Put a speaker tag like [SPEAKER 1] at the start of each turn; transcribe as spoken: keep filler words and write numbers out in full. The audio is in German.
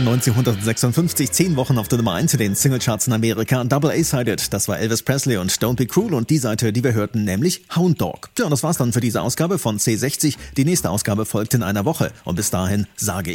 [SPEAKER 1] neunzehnhundertsechsundfünfzig, zehn Wochen auf der Nummer eins in den Singlecharts in Amerika. Double A-Sided, das war Elvis Presley und Don't Be Cruel und die Seite, die wir hörten, nämlich Hound Dog. Ja, und das war's dann für diese Ausgabe von C sechzig. Die nächste Ausgabe folgt in einer Woche und bis dahin sage ich